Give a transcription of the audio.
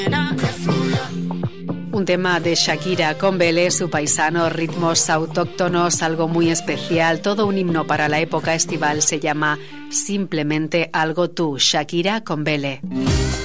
Un tema de Shakira con Belé, su paisano, ritmos autóctonos, algo muy especial, todo un himno para la época estival. Se llama Simplemente Algo Tú, Shakira con Belé.